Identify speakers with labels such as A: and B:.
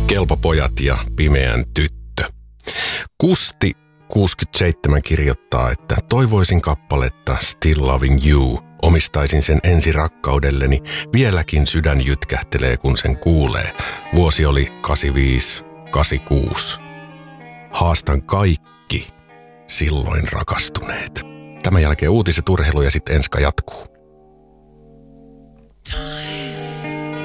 A: Kelpo pojat ja pimeän tyttö. Kusti 67 kirjoittaa, että toivoisin kappaletta Still Loving You. Omistaisin sen ensi rakkaudelleni. Vieläkin sydän jytkähtelee, kun sen kuulee. Vuosi oli 85-86. Haastan kaikki silloin rakastuneet. Tämän jälkeen uutiset, urheilu ja sitten Enska jatkuu.